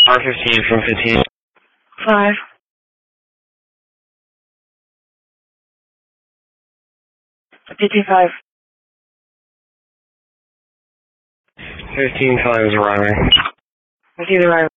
R15 from 15. 5. 55. 15 5 is arriving. 15 arriving.